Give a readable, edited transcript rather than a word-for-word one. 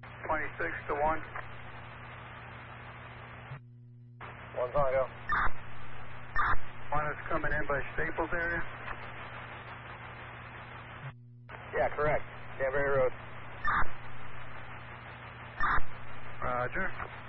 26 to 1. One's on go. One is coming in by Staples area. Yeah, correct. Danbury Road. Roger.